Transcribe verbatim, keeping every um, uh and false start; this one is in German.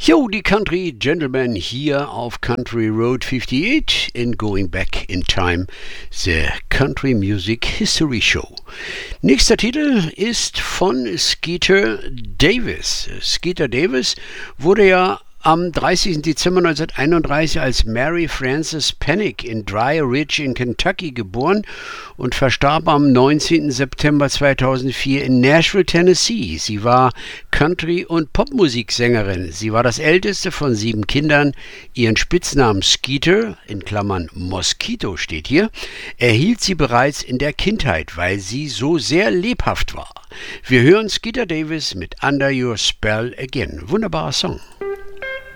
Yo, die Country Gentlemen hier auf Country Road fifty-eight in Going Back in Time, the Country Music History Show. Nächster Titel ist von Skeeter Davis. Skeeter Davis wurde ja am dreißigsten Dezember neunzehnhunderteinunddreißig als Mary Frances Panic in Dry Ridge in Kentucky geboren und verstarb am neunzehnten September zweitausendvier in Nashville, Tennessee. Sie war Country- und Popmusiksängerin. Sie war das älteste von sieben Kindern. Ihren Spitznamen Skeeter, in Klammern Moskito steht hier, erhielt sie bereits in der Kindheit, weil sie so sehr lebhaft war. Wir hören Skeeter Davis mit Under Your Spell Again. Wunderbarer Song.